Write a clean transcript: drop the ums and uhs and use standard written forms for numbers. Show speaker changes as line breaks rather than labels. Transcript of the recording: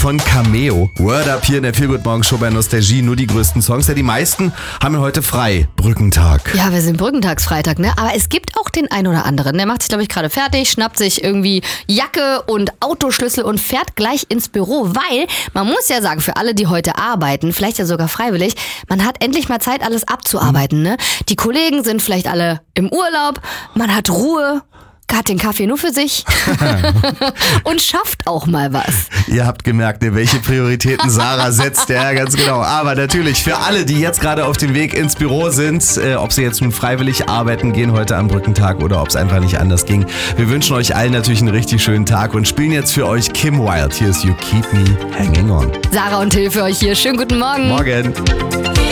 von Cameo. Word Up hier in der Feelgood Morgen Show bei Nostalgie. Nur die größten Songs. Ja, die meisten haben ja heute frei. Brückentag.
Ja, wir sind Brückentagsfreitag, ne? Aber es gibt auch den einen oder anderen. Der macht sich, glaube ich, gerade fertig, schnappt sich irgendwie Jacke und Autoschlüssel und fährt gleich ins Büro. Weil, man muss ja sagen, für alle, die heute arbeiten, vielleicht ja sogar freiwillig, man hat endlich mal Zeit, alles abzuarbeiten, ne? Die Kollegen sind vielleicht alle im Urlaub, man hat Ruhe. Hat den Kaffee nur für sich und schafft auch mal was.
Ihr habt gemerkt, welche Prioritäten Sarah setzt. Ja, ganz genau. Aber natürlich für alle, die jetzt gerade auf dem Weg ins Büro sind, ob sie jetzt nun freiwillig arbeiten gehen heute am Brückentag oder ob es einfach nicht anders ging. Wir wünschen euch allen natürlich einen richtig schönen Tag und spielen jetzt für euch Kim Wilde. Hier ist You Keep Me Hanging On.
Sarah und Till für euch hier. Schönen guten Morgen.
Morgen.